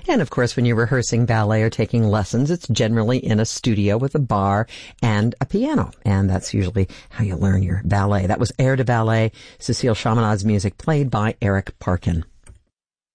And of course, when you're rehearsing ballet or taking lessons, it's generally in a studio with a bar and a piano. And that's usually how you learn your ballet. That was Air de Ballet, Cécile Chaminade music played by Eric Parkin.